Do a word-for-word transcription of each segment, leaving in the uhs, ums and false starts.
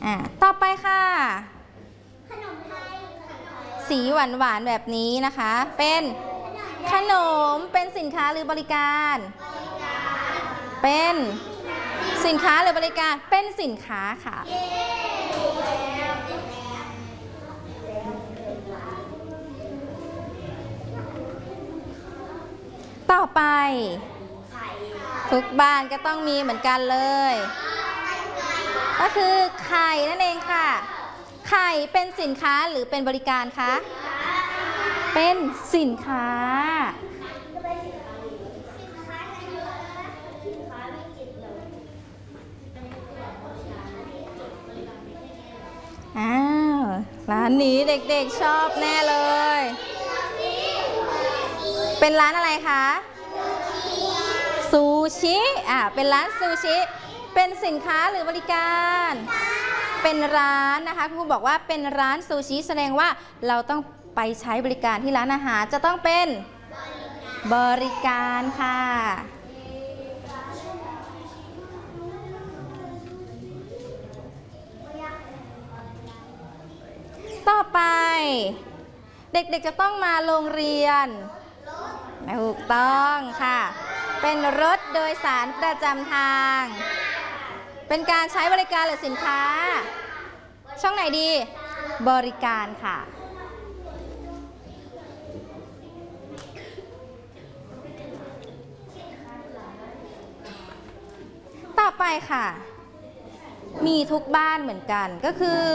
อ่าต่อไปค่ะสีหวานหวานแบบนี้นะคะเป็นขนมเป็นสินค้าหรือบริการเป็นสินค้าหรือบริการเป็นสินค้าค่ะต่อไปทุกบ้านก็ต้องมีเหมือนกันเลยก็คือไข่นั่นเองค่ะไข่เป็นสินค้าหรือเป็นบริการคะเป็นสินค้าอ้าวร้านนี้เด็กๆชอบแน่เลยเป็นร้านอะไรคะซูชิอ่าเป็นร้านซูชิเป็นสินค้าหรือบริการเป็นร้านนะคะครูบอกว่าเป็นร้านซูชิแสดงว่าเราต้องไปใช้บริการที่ร้านอาหารจะต้องเป็นบริการค่ะต่อไปเด็กๆจะต้องมาโรงเรียนถูกต้องค่ะเป็นรถโดยสารประจำทางเป็นการใช้บริการหรือสินค้าช่องไหนดีบริการค่ะต่อไปค่ะมีทุกบ้านเหมือนกันก็คือ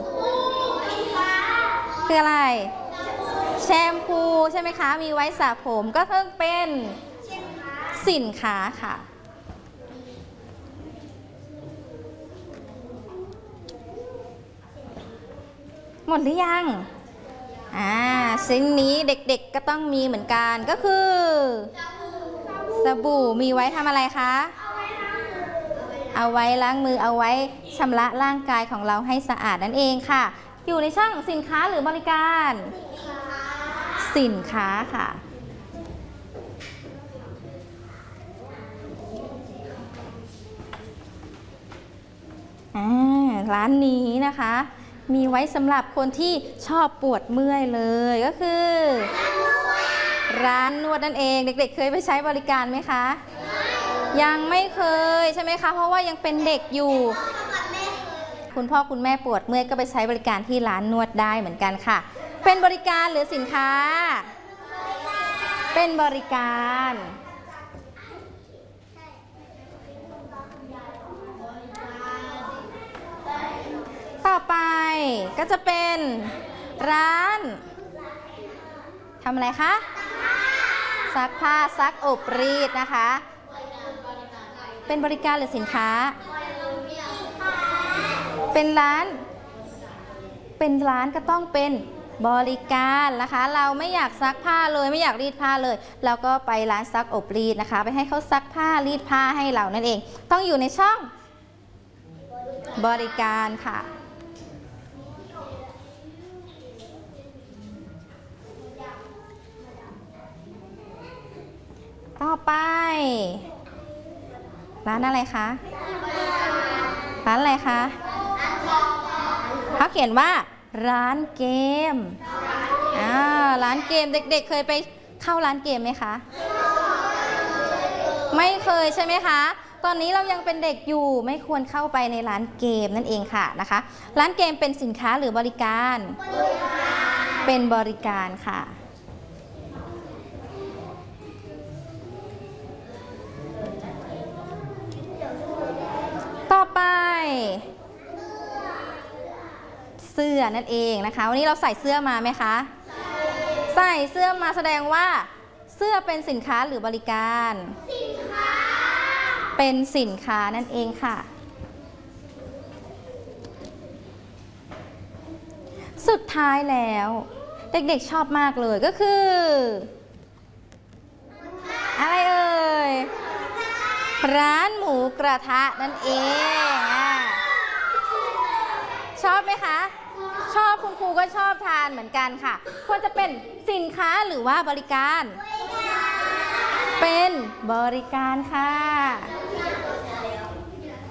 คืออะไรแชมพูใช่ไหมคะมีไว้สระผมก็เพิ่งเป็นสินค้าค่ะหมดหรือยังอ่าสิ่งนี้เด็กๆก็ต้องมีเหมือนกันก็คือสบู่มีไว้ทำอะไรคะเอาไว้ล้างมือเอาไว้ชำระร่างกายของเราให้สะอาดนั่นเองค่ะอยู่ในช่องสินค้าหรือบริการสินค้าค่ะอ่าร้านนี้นะคะมีไว้สำหรับคนที่ชอบปวดเมื่อยเลยก็คือร้านนวดนั่นเองเด็กๆเคยไปใช้บริการไหมคะยังไม่เคยใช่ไหมคะเพราะว่ายังเป็นเด็กอยู่คุณพ่อคุณแม่ปวดเมื่อยก็ไปใช้บริการที่ร้านนวดได้เหมือนกันค่ะเป็นบริการหรือสินค้าเป็นบริการต่อไปก็จะเป็นร้านทำอะไรคะซักผ้าซักอบรีดนะคะเป็นบริการหรือสินค้าเป็นร้านเป็นร้านก็ต้องเป็นบริการนะคะเราไม่อยากซักผ้าเลยไม่อยากรีดผ้าเลยเราก็ไปร้านซักอบรีดนะคะไปให้เขาซักผ้ารีดผ้าให้เรานั่นเองต้องอยู่ในช่องบริการค่ะต่อไปร้านอะไรคะร้านอะไรคะเขาเขียนว่าร้านเกมอ่าร้านเกมเด็กๆ เเคยไปเข้าร้านเกมไหมคะไม่เคยใช่ไหมคะตอนนี้เรายังเป็นเด็กอยู่ไม่ควรเข้าไปในร้านเกมนั่นเองค่ะนะคะร้านเกมเป็นสินค้าหรือบริการเป็นบริการค่ะต่อไปเสื้อนั่นเองนะคะวันนี้เราใส่เสื้อมาไหมคะใส่เสื้อมาแสดงว่าเสื้อเป็นสินค้าหรือบริการสินค้าเป็นสินค้านั่นเองค่ะสุดท้ายแล้วเด็กๆชอบมากเลยก็คืออะไรเอ่ยร้านหมูกระทะนั่นเองชอบไหมคะชอบคุณครูก็ชอบทานเหมือนกันค่ะควรจะเป็นสินค้าหรือว่าบริการเป็นบริการค่ะ